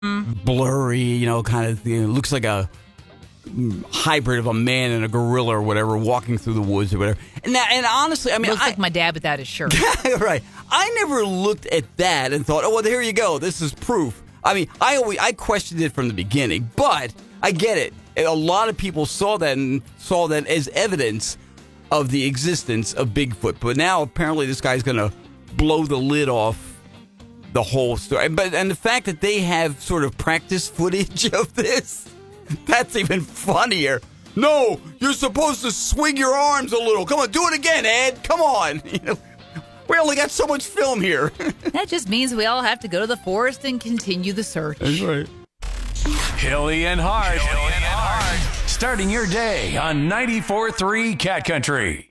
blurry, kind of looks like a hybrid of a man and a gorilla or whatever walking through the woods or whatever. And honestly, I mean, looks like my dad without his shirt. Right. I never looked at that and thought, oh, well, here you go. This is proof. I mean, I questioned it from the beginning, but I get it. And a lot of people saw that as evidence of the existence of Bigfoot. But now apparently this guy's going to blow the lid off the whole story. And the fact that they have sort of practice footage of this, that's even funnier. No, you're supposed to swing your arms a little. Come on, do it again, Ed. Come on. We only got so much film here. That just means we all have to go to the forest and continue the search. That's right. Hilly and Hard. Starting your day on 94.3 Cat Country.